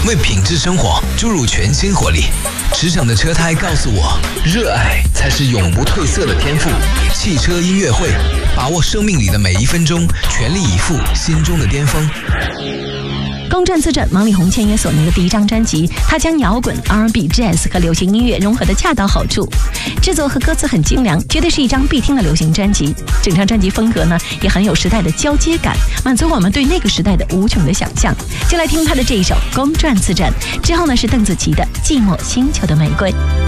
为品质生活注入全新活力。驰骋的车胎告诉我，热爱才是永不褪色的天赋。汽车音乐会，把握生命里的每一分钟，全力以赴心中的巅峰。 公转自传，王力宏签约索尼的第一张专辑，他将摇滚、R&B、Jazz 和流行音乐融合得恰到好处，制作和歌词很精良，绝对是一张必听的流行专辑。整张专辑风格呢，也很有时代的交接感，满足我们对那个时代的无穷的想象。就来听他的这一首《公转自传》，之后呢是邓紫棋的《寂寞星球的玫瑰》。